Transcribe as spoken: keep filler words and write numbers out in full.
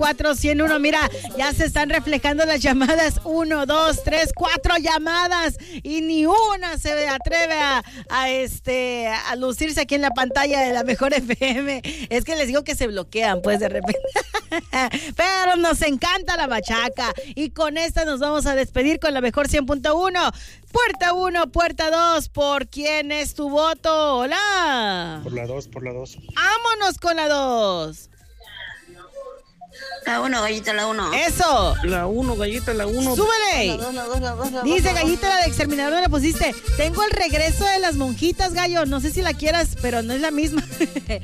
cuatro cien uno. Mira, ya se están reflejando las llamadas. Uno, dos, tres, cuatro llamadas. Y ni una se atreve a, a, este, a lucirse aquí en la pantalla de la Mejor F M. Es que les digo que se bloquean, pues, de repente. Pero nos encanta la machaca. Y con esta nos vamos a despedir con la Mejor cien punto uno. Puerta uno, puerta dos. ¿Por quién es tu voto? Hola. Por la dos, por la dos. Vámonos con la dos. La uno, gallita, la uno. Eso. La uno, gallita, la uno. Súbele. La dos, la dos, la dos, la Dice dos, la Gallita, la de Exterminador, me la pusiste. Tengo el regreso de las monjitas, gallo. No sé si la quieras, pero no es la misma.